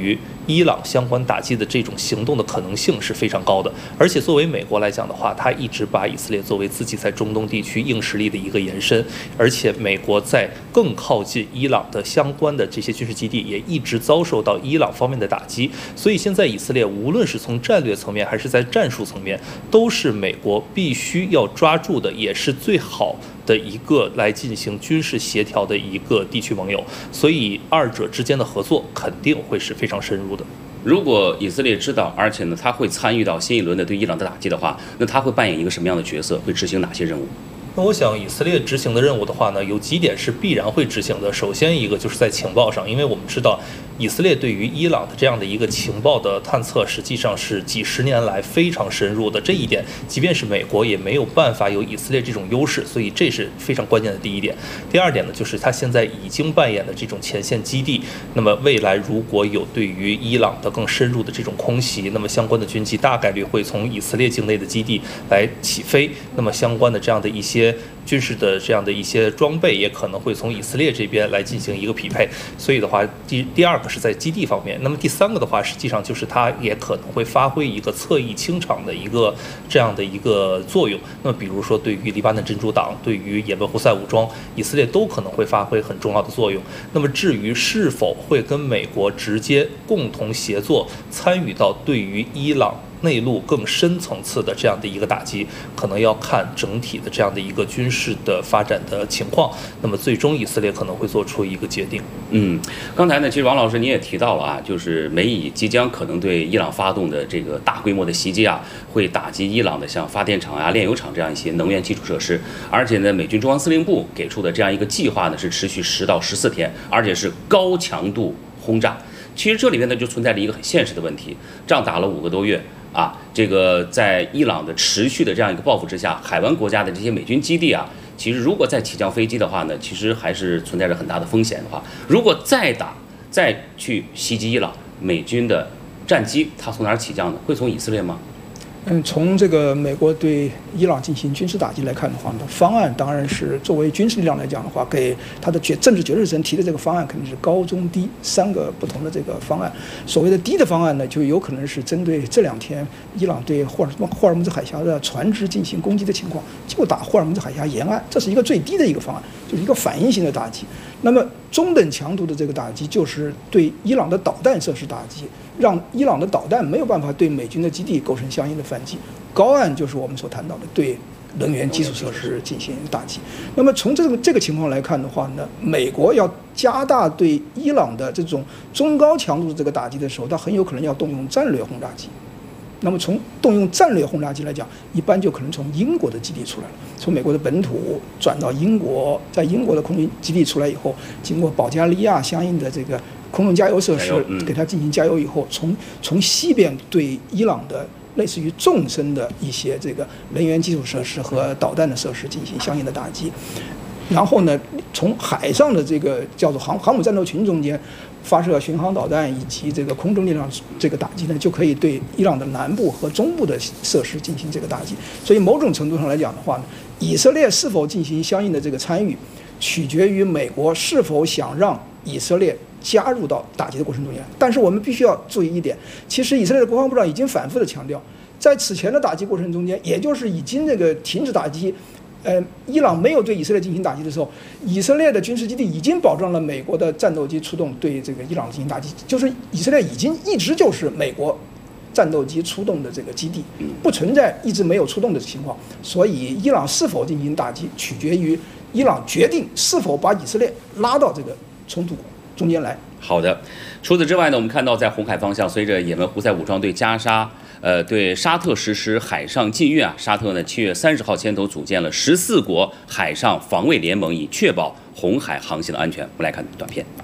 于伊朗相关打击的这种行动的可能性是非常高的。而且作为美国来讲的话，它一直把以色列作为自己在中东地区硬实力的一个延伸，而且美国在更靠近伊朗的相关的这些军事基地也一直遭受到伊朗方面的打击。所以现在以色列无论是从战略层面还是在战术层面，都是美国必须要抓住的，也是最好的一个来进行军事协调的一个地区盟友。所以二者之间的合作肯定会是非常深入的。 如果以色列知道，而且呢，他会参与到新一轮的对伊朗的打击的话，那他会扮演一个什么样的角色？会执行哪些任务？ 那我想，以色列执行的任务的话呢，有几点是必然会执行的。首先一个就是在情报上，因为我们知道，以色列对于伊朗的这样的一个情报的探测，实际上是几十年来非常深入的。这一点，即便是美国也没有办法有以色列这种优势，所以这是非常关键的第一点。第二点呢，就是他现在已经扮演的这种前线基地。那么未来如果有对于伊朗的更深入的这种空袭，那么相关的军机大概率会从以色列境内的基地来起飞。那么相关的这样的一些军事的这样的一些装备也可能会从以色列这边来进行一个匹配。所以的话，第二个是在基地方面。那么第三个的话，实际上就是它也可能会发挥一个侧翼清场的一个这样的一个作用。那么比如说对于黎巴嫩真主党、对于也门胡塞武装，以色列都可能会发挥很重要的作用。那么至于是否会跟美国直接共同协作参与到对于伊朗内陆更深层次的这样的一个打击，可能要看整体的这样的一个军事的发展的情况。那么最终以色列可能会做出一个决定。 刚才呢，其实王老师你也提到了啊，就是美以即将可能对伊朗发动的这个大规模的袭击啊，会打击伊朗的像发电厂啊、炼油厂这样一些能源基础设施。而且呢，美军中央司令部给出的这样一个计划呢，是持续10到14天，而且是高强度轰炸。其实这里面呢，就存在着一个很现实的问题，仗打了5个多月。这个在伊朗的持续的这样一个报复之下，海湾国家的这些美军基地啊，其实如果再起降飞机的话呢，其实还是存在着很大的风险的话，如果再去袭击伊朗，美军的战机它从哪儿起降呢？会从以色列吗？ 从这个美国对伊朗进行军事打击来看的话呢，方案当然是作为军事力量来讲的话，给他的政治决策层提的这个方案肯定是高中低3个不同的这个方案。所谓的低的方案呢，就有可能是针对这2天伊朗对霍尔木兹海峡的船只进行攻击的情况，就打霍尔木兹海峡沿岸，这是一个最低的一个方案，就是一个反应性的打击。那么中等强度的这个打击就是对伊朗的导弹设施打击，让伊朗的导弹没有办法对美军的基地构成相应的反击。高岸就是我们所谈到的对能源基础设施进行打击。那么从这个情况来看的话呢，美国要加大对伊朗的这种中高强度的这个打击的时候，它很有可能要动用战略轰炸机。那么从动用战略轰炸机来讲，一般就可能从英国的基地出来了，从美国的本土转到英国，在英国的空军基地出来以后，经过保加利亚相应的这个空中加油设施给它进行加油以后，从西边对伊朗的类似于纵深的一些这个能源基础设施和导弹的设施进行相应的打击。然后呢，从海上的这个叫做航母战斗群中间发射巡航导弹以及这个空中力量这个打击呢，就可以对伊朗的南部和中部的设施进行这个打击。所以某种程度上来讲的话呢，以色列是否进行相应的这个参与，取决于美国是否想让以色列加入到打击的过程中间。但是我们必须要注意一点，其实以色列的国防部长已经反复的强调，在此前的打击过程中间，也就是已经这个停止打击。伊朗没有对以色列进行打击的时候，以色列的军事基地已经保障了美国的战斗机出动对这个伊朗进行打击，就是以色列已经一直就是美国战斗机出动的这个基地，不存在一直没有出动的情况。所以伊朗是否进行打击，取决于伊朗决定是否把以色列拉到这个冲突中间来。 好的，除此之外呢，我们看到在红海方向，随着也门胡塞武装对对沙特实施海上禁运啊，沙特呢7月30号牵头组建了14国海上防卫联盟，以确保红海航行的安全。我们来看短片。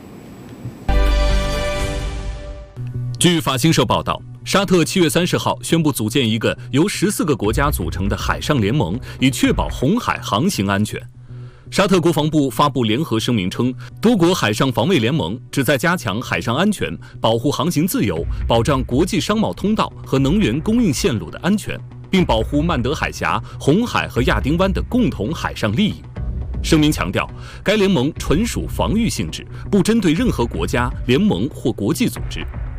据法新社报道，沙特7月30号宣布组建一个由14个国家组成的海上联盟，以确保红海航行安全。沙特国防部发布联合声明称，多国海上防卫联盟旨在加强海上安全，保护航行自由，保障国际商贸通道和能源供应线路的安全，并保护曼德海峡、红海和亚丁湾的共同海上利益。声明强调，该联盟纯属防御性质，不针对任何国家、联盟或国际组织。